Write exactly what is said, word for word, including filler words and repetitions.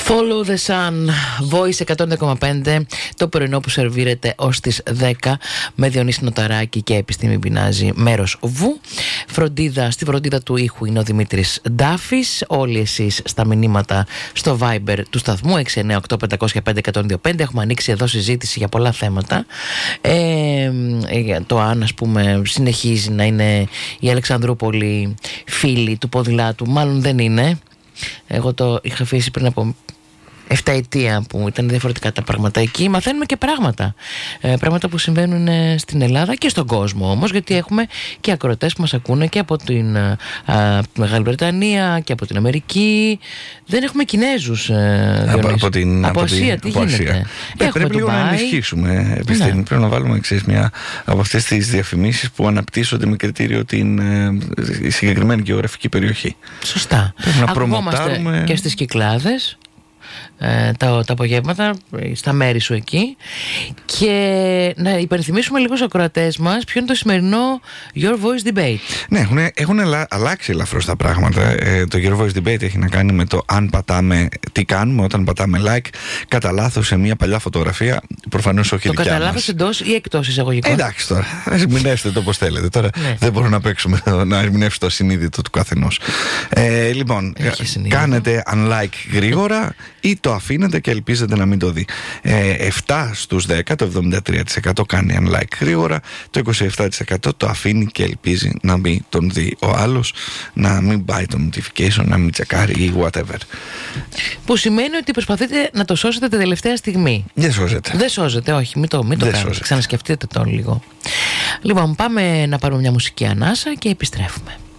Follow the Sun, Voice εκατόν ένα κόμμα πέντε, το πρωινό που σερβίρεται ως τις δέκα με Διονύση Νοταράκη και Επιστήμη Μπινάζη, μέρος Βου. Φροντίδα, στη φροντίδα του ήχου είναι ο Δημήτρης Ντάφης. Όλοι εσείς στα μηνύματα στο Viber του σταθμού έξι εννιά οκτώ πέντε μηδέν πέντε ένα μηδέν δύο πέντε. Έχουμε ανοίξει εδώ συζήτηση για πολλά θέματα. Ε, το αν, ας πούμε, συνεχίζει να είναι η Αλεξανδρούπολη φίλη του ποδηλάτου, μάλλον δεν είναι. Εγώ το είχα αφήσει πριν από εφτά ετία που ήταν διαφορετικά τα πράγματα εκεί. Μαθαίνουμε και πράγματα. Ε, πράγματα που συμβαίνουν στην Ελλάδα και στον κόσμο όμως, γιατί έχουμε και ακροατές που μας ακούνε και από την α, Μεγάλη Βρετανία και από την Αμερική. Δεν έχουμε Κινέζους. Ε, από, από, την, από, από Ασία, την, τι από γίνεται. Ασία. Ε, πρέπει λίγο να ενισχύσουμε, Επιστήμη. Ναι. Πρέπει να βάλουμε, ξέρεις, μια από αυτές τις διαφημίσεις που αναπτύσσονται με κριτήριο την ε, συγκεκριμένη γεωγραφική περιοχή. Σωστά. Πρέπει να προμοτάρουμε και στις Κυκλάδες. Ε, τα, τα απογεύματα στα μέρη σου εκεί. Και να υπενθυμίσουμε λίγο στους ακροατές μας ποιο είναι το σημερινό Your Voice Debate. Ναι, έχουν, έχουν αλλάξει ελαφρώς τα πράγματα. ε, Το Your Voice Debate έχει να κάνει με το αν πατάμε, τι κάνουμε όταν πατάμε like κατά λάθος σε μια παλιά φωτογραφία. Προφανώς όχι το δικιά κατά μας. λάθος εντός ή εκτός εισαγωγικών. Εντάξει τώρα, ερμηνεύστε το όπως θέλετε. Τώρα ναι. Δεν μπορούμε να παίξουμε να ερμηνεύσει το ασυνείδητο του καθενός. ε, Λοιπόν, κάνετε unlike γρήγορα ή το αφήνετε και ελπίζετε να μην το δει. ε, επτά στους δέκα, το εβδομήντα τρία τοις εκατό κάνει unlike γρήγορα, το είκοσι επτά τοις εκατό το αφήνει και ελπίζει να μην τον δει ο άλλος, να μην πάει το notification, να μην τσεκάρει ή whatever. Που σημαίνει ότι προσπαθείτε να το σώσετε την τελευταία στιγμή. Δεν σώζεται. Δεν σώζεται, όχι, μην το, μην το κάνετε. Ξανασκεφτείτε το λίγο. Λοιπόν, πάμε να πάρουμε μια μουσική ανάσα και επιστρέφουμε.